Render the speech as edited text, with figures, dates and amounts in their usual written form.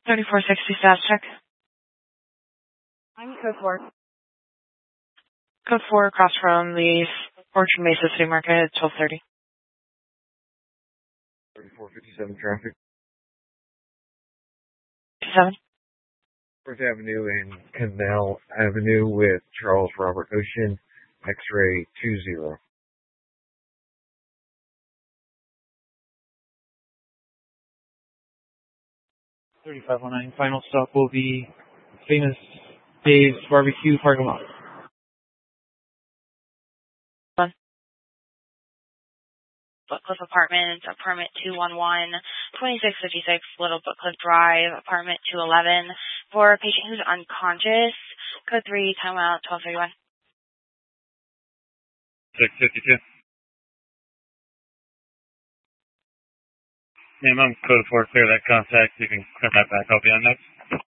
3460 status check. I'm code 4. Code 4 across from the Orchard Mesa City Market at 12:30. 3457 traffic. 7. 4th Avenue and Canal Avenue with Charles Robert Ocean, X-ray 20. Final stop will be Famous Dave's Barbecue parking lot. 1. Bookcliff Apartments, apartment 211, 2656 Little Bookcliff Drive, apartment 211, for a patient who's unconscious. Code 3, timeout 12:31. 652. Ma'am, I'm code 4, clear that contact. You can come right back. I'll be on next.